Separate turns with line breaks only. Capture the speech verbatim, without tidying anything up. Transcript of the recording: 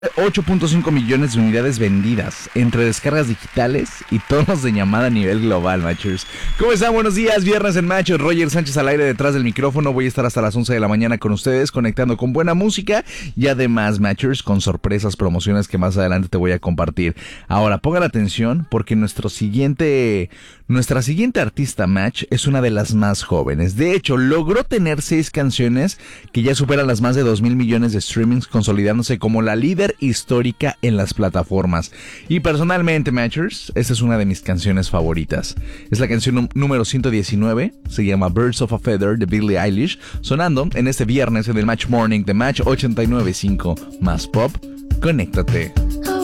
ocho punto cinco millones de unidades vendidas entre descargas digitales y tonos de llamada a nivel global, Matchers. ¿Cómo están? Buenos días, viernes en Matchers. Roger Sánchez al aire detrás del micrófono. Voy a estar hasta las once de la mañana con ustedes, conectando con buena música y además, Matchers, con sorpresas, promociones que más adelante te voy a compartir. Ahora, pongan atención porque nuestro siguiente, nuestra siguiente artista, Match, es una de las más jóvenes. De hecho, logró tener seis canciones que ya superan las más de dos mil millones de streamings, consolidándose como la líder histórica en las plataformas. Y personalmente, Matchers, esta es una de mis canciones favoritas. Es la canción número ciento diecinueve, se llama Birds of a Feather de Billie Eilish, sonando en este viernes en el Match Morning de Match ochenta y nueve punto cinco más Pop. Conéctate.